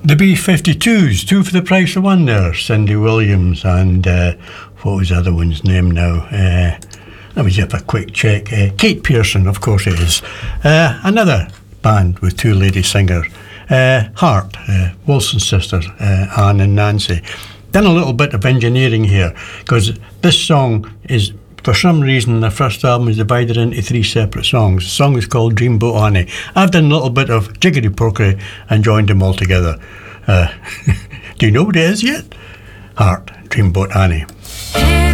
The B-52s, two for the price of one there. Cindy Williams and what was the other one's name now? Let me just have a quick check. Kate Pearson, of course it is. Another band with two lady singers. Heart, Wilson sisters, Anne and Nancy. Done a little bit of engineering here, because this song is, for some reason, the first album is divided into three separate songs. The song is called Dreamboat Annie. I've done a little bit of jiggery-pokery and joined them all together. Do you know what it is yet? Heart, Dreamboat Annie.